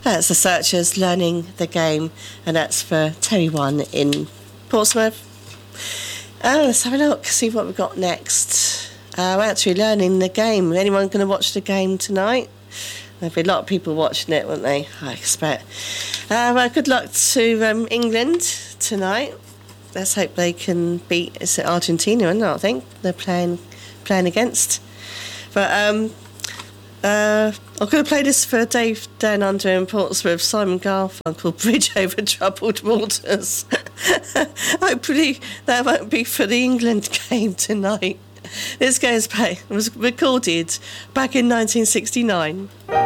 That's the Searchers learning the game, and that's for Terry One in Portsmouth. Let's have a look, see what we've got next. We're actually learning the game. Anyone going to watch the game tonight? There'll be a lot of people watching it, won't they? I expect. Well, good luck to England tonight. Let's hope they can beat. Is it Argentina? Isn't it, I think they're playing against. But I'm going to play this for Dave Down Under in Portsmouth, Simon Garfunkel, Bridge Over Troubled Waters. Hopefully that won't be for the England game tonight. This goes back. It was recorded back in 1969.